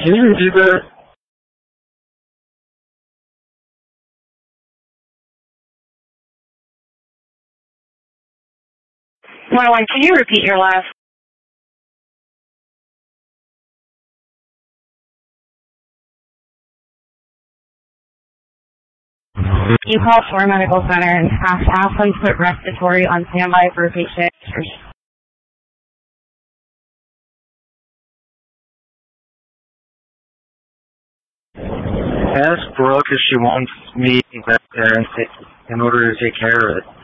Can you repeat that? Can you repeat your last? You call Shore Medical Center and ask them to put respiratory on standby for a patient. Ask Brooke if she wants me back there in order to take care of it.